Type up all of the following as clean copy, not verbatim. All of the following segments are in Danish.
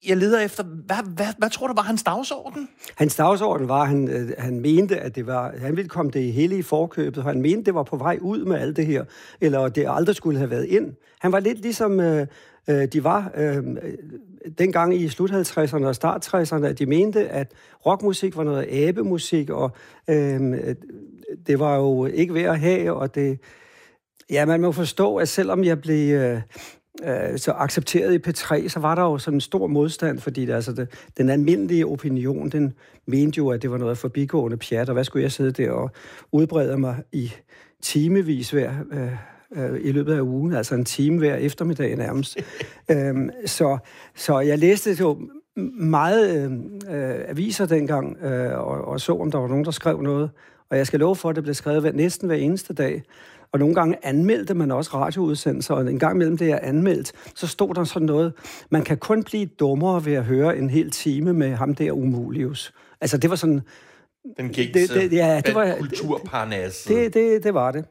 jeg leder efter. Hvad tror du var hans dagsorden? Hans dagsorden var, at han mente, at han ville komme det hele i forkøbet, og han mente, det var på vej ud med alt det her, eller det aldrig skulle have været ind. Han var lidt ligesom de var dengang i slut 50'erne og start 60'erne, at de mente, at rockmusik var noget abemusik, og det var jo ikke værd at have, og det... Ja, man må forstå, at selvom jeg blev så accepteret i P3, så var der jo sådan en stor modstand, fordi den almindelige opinion, den mente jo, at det var noget forbigående pjat, og hvad skulle jeg sidde der og udbrede mig i timevis i løbet af ugen, altså en time hver eftermiddag nærmest. Så jeg læste jo meget aviser dengang, og så, om der var nogen, der skrev noget, og jeg skal love for, at det blev skrevet næsten hver eneste dag. Og nogle gange anmeldte man også radioudsendelser, og en gang imellem det er anmeldt, så stod der sådan noget, man kan kun blive dummere ved at høre en hel time med ham der Umulius. Altså, det var sådan... Den gængse det var kulturparnasse. Det var det.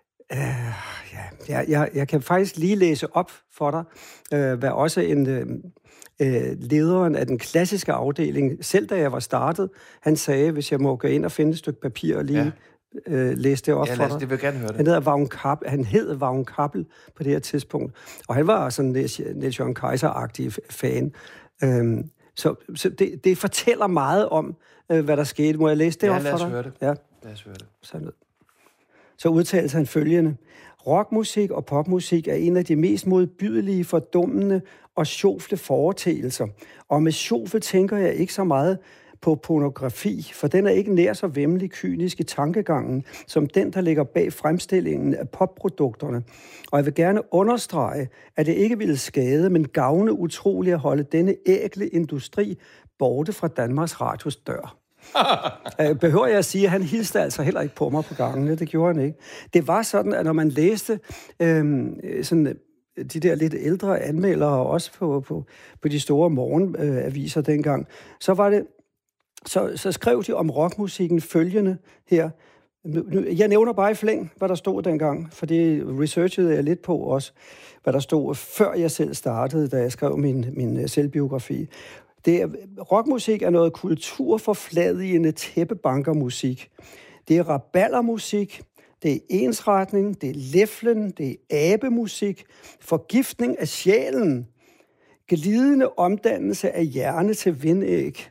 Jeg kan faktisk lige læse op for dig, hvad også lederen af den klassiske afdeling, selv da jeg var startet, han sagde, hvis jeg må gå ind og finde et stykke papir og lige... læste det op for dig. Det vil jeg gerne høre det. Han hed Vagn Kappel på det her tidspunkt, og han var sådan en Niels Jørgen Kaiser-agtig fan. Så det fortæller meget om, hvad der skete. Må jeg læse det op for dig? Ja, lad os høre det. Ja, lad os høre det. Så udtalte han følgende: rockmusik og popmusik er en af de mest modbydelige, fordummende og sjofle foreteelser. Og med sjofle tænker jeg ikke så meget på pornografi, for den er ikke nær så væmmelig kynisk i tankegangen, som den, der ligger bag fremstillingen af popprodukterne. Og jeg vil gerne understrege, at det ikke ville skade, men gavne utroligt at holde denne ækle industri borte fra Danmarks Radios dør. Behøver jeg at sige, at han hilste altså heller ikke på mig på gangene. Det gjorde han ikke. Det var sådan, at når man læste sådan de der lidt ældre anmeldere, også på de store morgenaviser dengang, så var det så skrev de om rockmusikken følgende her. Jeg nævner bare i flæng, hvad der stod dengang, for det researchede jeg lidt på også, hvad der stod, før jeg selv startede, da jeg skrev min selvbiografi. Rockmusik er noget kulturforfladigende tæppebankermusik. Det er rabaldermusik, det er ensretning, det er læflen, det er abemusik, forgiftning af sjælen, glidende omdannelse af hjerne til vindæg.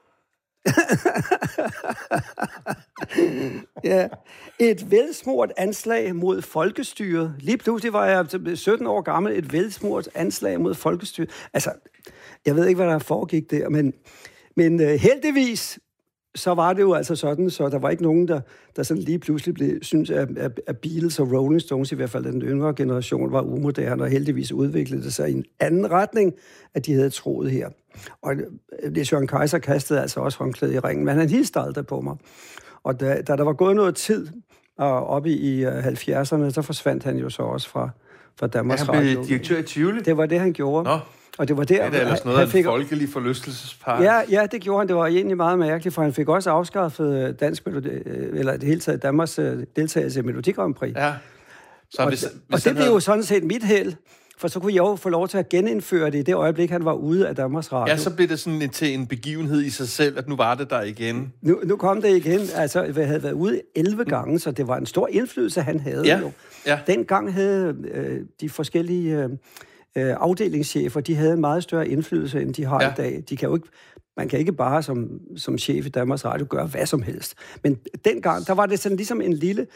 Ja. Et velsmurt anslag mod folkestyret. Lige pludselig var jeg 17 år gammel. Et velsmurt anslag mod folkestyret. Altså, jeg ved ikke, hvad der foregik der, men heldigvis så var det jo altså sådan, så der var ikke nogen, der sådan lige pludselig synes, at Beatles og Rolling Stones, i hvert fald den yngre generation, var umoderne, og heldigvis udviklede det sig i en anden retning, at de havde troet her. Og Niels Jørgen Kaiser kastede altså også håndklædet i ringen, men han hilste aldrig på mig. Og da der var gået noget tid, og oppe i 70'erne, så forsvandt han jo så også fra Danmarks Radio. Han blev direktør i Tivoli? Det var det, han gjorde. Nå. Og det var der, det er ellers noget af en folkelig forlystelsespark. Ja, det gjorde han. Det var egentlig meget mærkeligt, for han fik også afskaffet det hele taget Danmarks deltagelse i Melodi Grand Prix. Ja. Så og det blev jo sådan set mit held, for så kunne jeg jo få lov til at genindføre det i det øjeblik, han var ude af Danmarks Radio. Ja, så blev det sådan til en begivenhed i sig selv, at nu var det der igen. Nu kom det igen. Altså, jeg havde været ude 11 gange, så det var en stor indflydelse, han havde jo. Ja. Dengang havde de forskellige afdelingschefer, de havde en meget større indflydelse, end de har i dag. Man kan ikke bare som chef i Danmarks Radio gøre hvad som helst. Men dengang, der var det sådan ligesom en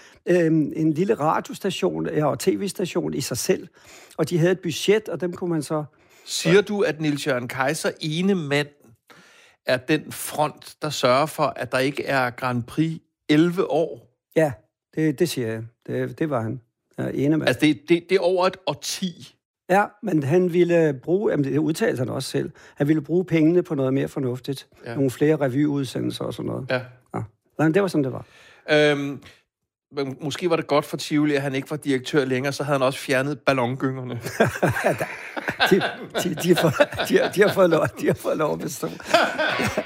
lille radiostation og tv-station i sig selv. Og de havde et budget, og dem kunne man så... Siger du, at Niels Jørgen Kaiser, ene mand, er den front, der sørger for, at der ikke er Grand Prix 11 år? Ja, det siger jeg. Det var han. Ja, ene mand. Altså, det er over et årti. Ja, men han ville bruge, det udtalte han også selv, han ville bruge pengene på noget mere fornuftigt. Ja. Nogle flere revyudsendelser og sådan noget. Ja. Men det var sådan, det var. Måske var det godt for Tivoli, at han ikke var direktør længere, så havde han også fjernet ballongyngerne. de har fået lov at bestå.